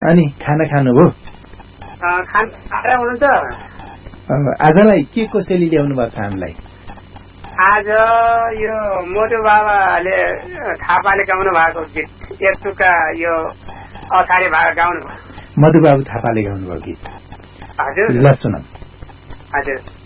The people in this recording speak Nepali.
अनि खाना खानुभयो? खाना हुनुहुन्छ? आजलाई के कसैले ल्याउनु भएको छ हामीलाई? आज यो मधु बाबाले थापाले गाउनु भएको गीत एकटुका यो अछाडे भाग गाउनु भयो। मधु बाबु थापाले गाउनु भयो गीत? हजुर। ल सुनौ। हजुर।